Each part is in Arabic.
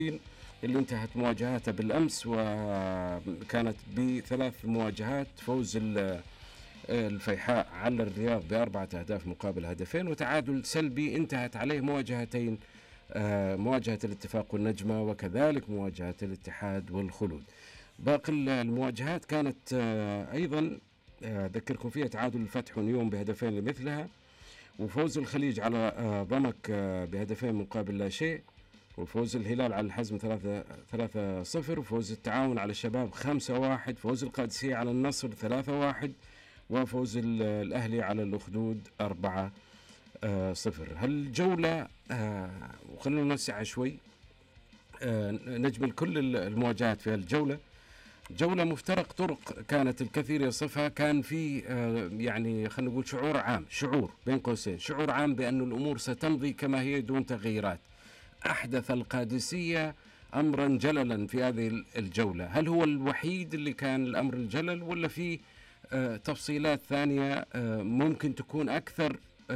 اللي انتهت مواجهاته بالأمس، وكانت بثلاث مواجهات: فوز الفيحاء على الرياض ب4 أهداف مقابل هدفين، وتعادل سلبي انتهت عليه مواجهتين، مواجهة الاتفاق والنجمة وكذلك مواجهة الاتحاد والخلود. باقي المواجهات كانت أيضا أذكركم فيها: تعادل الفتح ونيوم بهدفين لمثلها، وفوز الخليج على ضمك بهدفين مقابل لا شيء، وفوز الهلال على الحزم 3-0، وفوز التعاون على الشباب 5-1، فوز القادسية على النصر 3-1، وفوز الأهلي على الأخدود 4-0. هالجولة وخلونا نوسع شوي، نجمل كل المواجهات في هالجولة. جولة مفترق طرق كانت الكثير يصفها، كان في يعني خلينا نقول شعور بين قوسين، شعور عام بأن الأمور ستمضي كما هي دون تغييرات. أحدث القادسية أمرا جللا في هذه الجولة. هل هو الوحيد اللي كان الأمر الجلل، ولا في تفصيلات ثانية ممكن تكون أكثر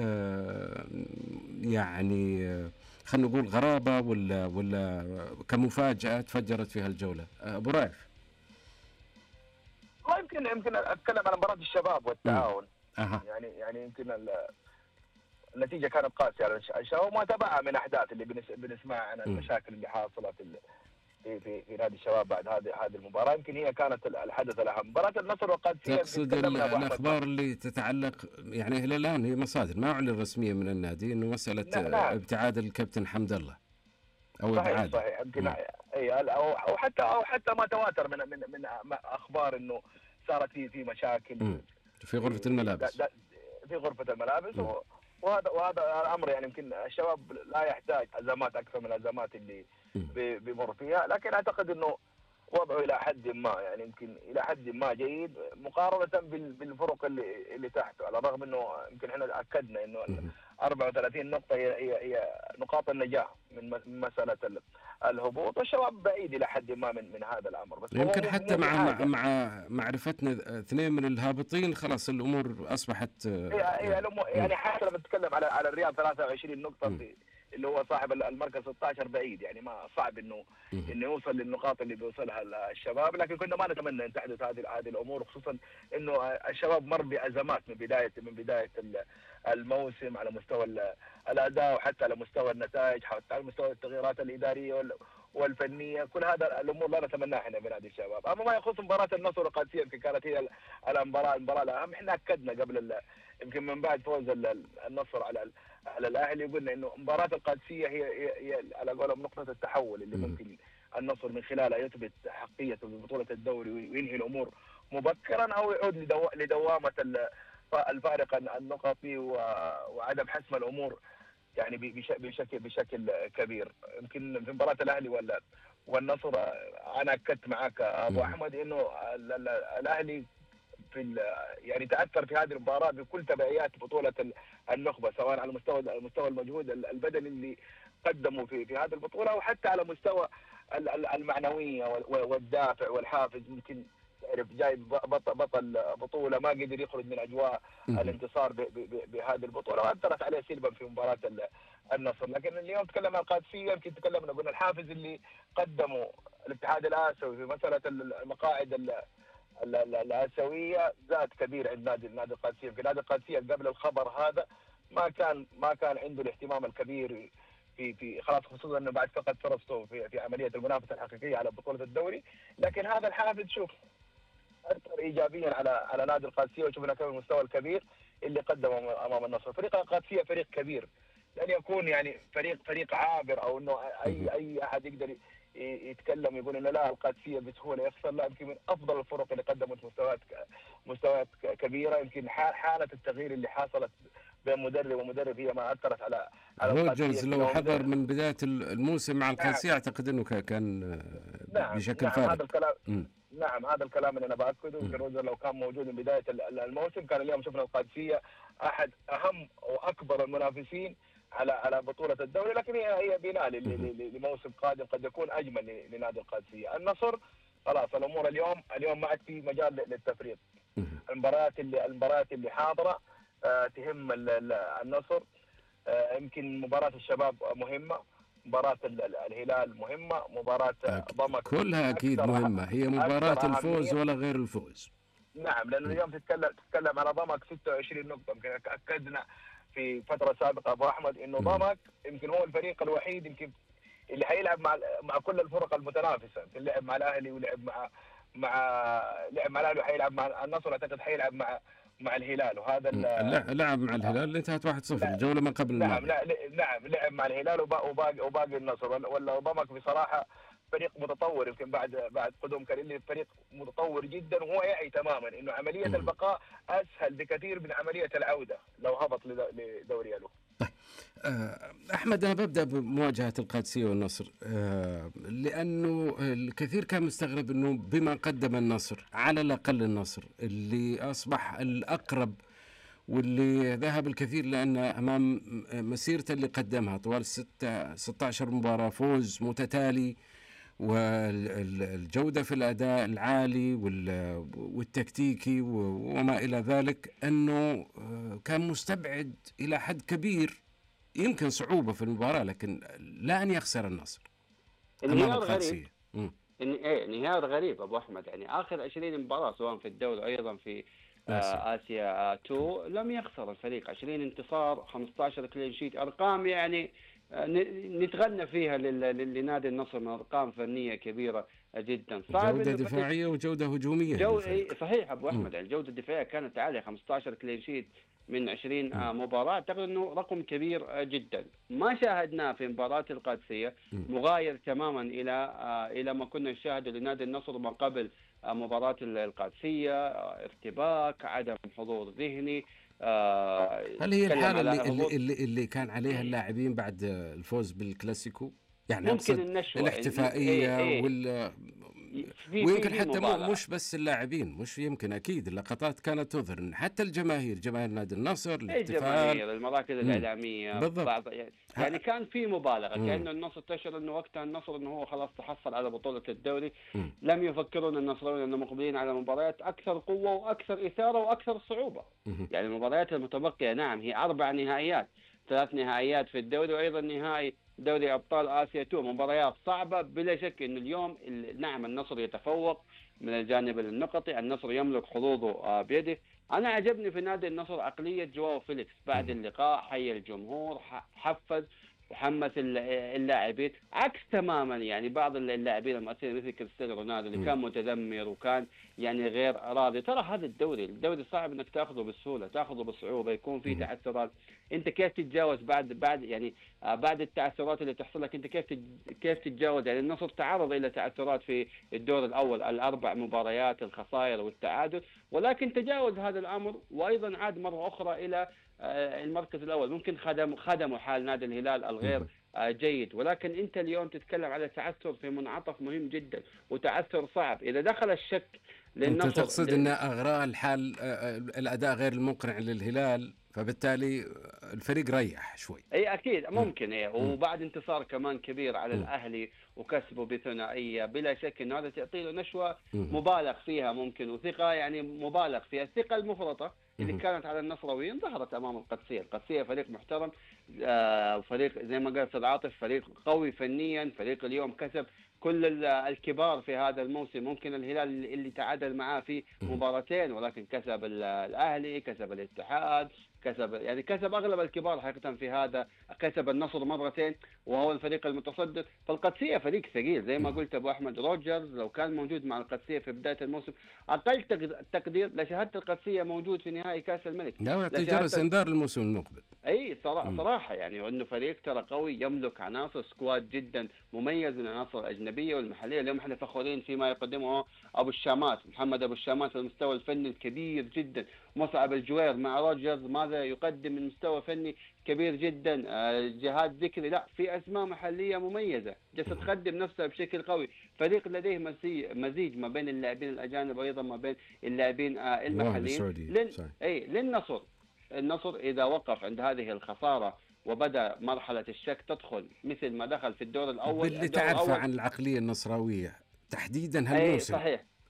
يعني خلينا نقول غرابة، ولا كمفاجأة تفجرت فيها الجولة؟ أبو رايف. والله يمكن اتكلم عن مباراه الشباب والتعاون. يعني يمكن النتيجه كانت قاسيه على الشباب، وما تبعها من احداث اللي بنسمع عن المشاكل اللي حاصلت في نادي الشباب بعد هذه المباراه. يمكن هي كانت الحدث الاهم. مباراه النصر والقادسيه، تقصد الاخبار اللي تتعلق يعني الى الان هي مصادر ما اعلن رسميا من النادي انه مساله ابتعاد الكابتن حمد الله او ابعاده. صحيح يمكن او حتى ما تواتر من اخبار انه صارت في مشاكل في غرفه الملابس، في غرفه الملابس. وهذا الامر يعني يمكن الشباب لا يحتاج ازمات اكثر من الازمات اللي بيمر فيها، لكن اعتقد انه وضعه الى حد ما، يعني يمكن الى حد ما جيد مقارنه بالفرق اللي تحته، على الرغم انه يمكن احنا اكدنا انه 34 نقطه هي نقاط النجاح من مساله الهبوط، والشباب بعيد الى حد ما من هذا الامر. بس يمكن حتى مع معرفتنا اثنين من الهابطين خلاص الامور اصبحت يعني حتى لما نتكلم على الرياض 23 نقطه اللي هو صاحب المركز 16 بعيد، يعني ما صعب انه يوصل للنقاط اللي بيوصلها الشباب، لكن كنا ما نتمنى ان تحدث هذه الامور، خصوصا انه الشباب مر بازمات من بدايه الموسم على مستوى الاداء، وحتى على مستوى النتائج، حتى على مستوى التغييرات الاداريه والفنيه. كل هذا الامور لا نتمناها احنا بنادي الشباب. اما ما يخص مباراه النصر والقادسيه، يمكن كانت هي المباراه الاهم. احنا اكدنا قبل يمكن من بعد فوز النصر على الاهلي، قلنا انه مباراه القادسيه هي على قولهم نقطه التحول اللي ممكن النصر من خلالها يثبت حقيته ببطوله الدوري وينهي الامور مبكرا، او يعود لدوامه الفارق النقطي وعدم حسم الامور يعني بشكل كبير. يمكن في مباراه الاهلي والنصر انا اكدت معك ابو احمد انه الاهلي يعني تاثر في هذه المباراه بكل تبعيات بطوله النخبه، سواء على مستوى المجهود البدني اللي قدموا في هذه البطوله، او حتى على مستوى المعنويه والدافع والحافز. يمكن تعرف جاي بطل بطوله ما قدر يخرج من اجواء الانتصار بهذه البطوله، واثرت عليه سلبا في مباراه النصر. لكن اليوم تكلم عن القادسيه، يمكن تكلمنا قلنا الحافز اللي قدمه الاتحاد الاسيوي في مساله المقاعد الآسيوية زاد كبير عند نادي القادسية. في نادي القادسية قبل الخبر هذا ما كان عنده الاهتمام الكبير في خلاص، خصوصا انه بعد فقد فرصته في عملية المنافسة الحقيقية على بطولة الدوري. لكن هذا الحافز شوف أثر إيجابيا على نادي القادسية، وشفنا كم المستوى الكبير اللي قدمه أمام النصر. فريق القادسية فريق كبير، لن يكون يعني فريق عابر، او انه اي احد يقدر يتكلم يقول انه لا القادسيه بسهوله يخسر. لا، يمكن من افضل الفرق اللي قدمت مستويات كبيره. يمكن حاله التغيير اللي حصلت بين مدرب ومدرب هي ما اثرت على روجرز لو حضر من بدايه الموسم مع القادسيه اعتقد انه كان بشكل فارق. هذا الكلام نعم، هذا الكلام اللي انا باكده. يمكن روجر لو كان موجود من بدايه الموسم كان اليوم شفنا القادسيه احد اهم واكبر المنافسين على بطولة الدوري. لكن هي بناء لموسم قادم قد يكون أجمل لنادي القادسية. النصر خلاص الأمور اليوم ما عاد في مجال للتفريط. المباريات اللي حاضرة تهم النصر. يمكن مباراة الشباب مهمة، مباراة الهلال مهمة، مباراة ضمك كلها أكيد مهمة، هي مباراة الفوز ولا غير الفوز. نعم، لأنه اليوم تتكلم على ضمك 26 نقطة. يمكن أكدنا في فترة سابقة أبو أحمد إنه ضمك يمكن هو الفريق الوحيد يمكن اللي حيلعب مع كل الفرق المتنافسة. يمكن لعب مع الأهلي ولعب مع لعب مع الأهلي، وحيلعب مع النصر، أعتقد حيلعب مع الهلال. وهذا لعب مع الهلال اللي انتهت 1-0 الجولة ما قبل نعم. الماضية. نعم، لعب مع الهلال وباقي النصر. ولا ضمك بصراحة فريق متطور. يمكن بعد قدوم كاريلي فريق متطور جدا، وهو يعي تماما انه عمليه البقاء اسهل بكثير من عمليه العوده لو هبط لدوري الو. طيب احمد، انا ببدا بمواجهه القادسيه والنصر، لانه الكثير كان مستغرب انه بما قدم النصر، على الاقل النصر اللي اصبح الاقرب واللي ذهب الكثير، لأن أمام مسيرته اللي قدمها طوال 16 مباراة، فوز متتالي والجودة في الأداء العالي والتكتيكي وما إلى ذلك، أنه كان مستبعد إلى حد كبير يمكن صعوبة في المباراة، لكن لا أن يخسر النصر أمام القادسية. انهيار غريب أبو أحمد. يعني آخر 20 مباراة سواء في الدوري أيضا في آسيا 2 لم يخسر الفريق 20 انتصار 15 كلين شيت. أرقام يعني نتغنى فيها لنادي النصر من أرقام فنية كبيرة جدا. جودة دفاعية وجودة هجومية. صحيح أبو أحمد، يعني الجودة الدفاعية كانت عالية، 15 كلين شيت من 20 مباراة، أعتقد أنه رقم كبير جدا. ما شاهدناه في مباراة القادسية مغاير تماما إلى ما كنا نشاهده لنادي النصر ما قبل مباراة القادسية. ارتباك، عدم حضور ذهني. هل هي الحالة اللي كان عليها اللاعبين بعد الفوز بالكلاسيكو؟ يعني ممكن النشوة الاحتفائية ويمكن حتى مش بس اللاعبين، مش يمكن أكيد اللقطات كانت تظهر إن حتى جماهير نادي النصر، الاحتفال، المراكز الإعلامية، بالضبط. يعني كان في مبالغة. كأنه النصر تشعر إنه وقتها النصر إنه هو خلاص تحصل على بطولة الدوري. لم يفكرون النصراويين إنه مقبلين على مباريات أكثر قوة وأكثر إثارة وأكثر صعوبة. يعني المباريات المتبقية نعم هي 4 نهائيات، 3 نهائيات في الدوري وأيضا نهائي دوري أبطال آسيا 2، مباريات صعبة بلا شك. إنه اليوم نعم النصر يتفوق من الجانب النقطي، النصر يملك حظوظه بيده. أنا عجبني في نادي النصر عقلية جواو فيليكس بعد اللقاء، حي الجمهور، حفز وحمس اللاعبين، عكس تماما يعني بعض اللاعبين المؤثرين مثل كريستيانو رونالدو اللي كان متذمر وكان يعني غير راضي. ترى هذا الدوري صعب انك تاخذه بسهوله، تاخذه بصعوبه، يكون فيه تعثرات. انت كيف تتجاوز بعد التعثرات اللي تحصل لك؟ انت كيف تتجاوز؟ يعني النصر تعرض الى تعثرات في الدور الاول، ال4 مباريات، الخسائر والتعادل، ولكن تجاوز هذا الامر وايضا عاد مره اخرى الى المركز الأول. ممكن خدموا حال نادي الهلال الغير جيد، ولكن أنت اليوم تتكلم على تعثر في منعطف مهم جدا وتعثر صعب. إذا دخل الشك للنصر، أنت تقصد أن أغراء الحال الأداء غير المقنع للهلال، فبالتالي الفريق ريح شوي. اي اكيد ممكن وبعد انتصار كمان كبير على الاهلي وكسبه بثنائيه، بلا شك انه هذا تعطي له نشوه مبالغ فيها ممكن، وثقه يعني مبالغ فيها. الثقه المفرطه اللي كانت على النصراويين ظهرت امام القادسيه فريق محترم، فريق زي ما قال استاذ عاطف، فريق قوي فنيا، فريق اليوم كسب كل الكبار في هذا الموسم. ممكن الهلال اللي تعادل معاه في مباراتين، ولكن كسب الاهلي، كسب الاتحاد، كسب اغلب الكبار حقيقه في هذا، كسب النصر مرتين وهو الفريق المتصدر. فالقادسيه فريق ثقيل زي ما قلت ابو احمد. روجرز لو كان موجود مع القادسيه في بدايه الموسم، اقل تقدير لشهاده القادسيه موجود في نهائي كاس الملك. لا يعطي جرس انذار الموسم المقبل. اي صراحه يعني انه فريق ترى قوي، يملك عناصر سكواد جدا مميز من العناصر الاجنبيه والمحليه. اليوم احنا فخورين فيما يقدمه ابو الشامات، محمد ابو الشامات، في المستوى الفني الكبير جدا. مصعب الجوير مع روجرز ماذا يقدم من مستوى فني كبير جدا. جهاد ذكري، لا في اسماء محليه مميزه جالسه تقدم نفسها بشكل قوي. فريق لديه مزيج ما بين اللاعبين الاجانب وايضا ما بين اللاعبين المحليين. للنصر، النصر إذا وقف عند هذه الخسارة وبدأ مرحلة الشك تدخل مثل ما دخل في الدور الأول. باللي تعرفه عن العقلية النصراوية تحديدا هالموسم، صحيح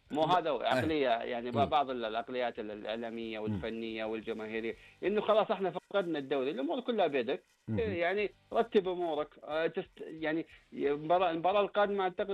مو هذا عقليه يعني بعض العقليات الاعلاميه والفنيه والجماهيريه انه خلاص احنا فقدنا الدوري. الامور كلها بيدك، يعني رتب امورك. يعني المباراه القادمه اعتقد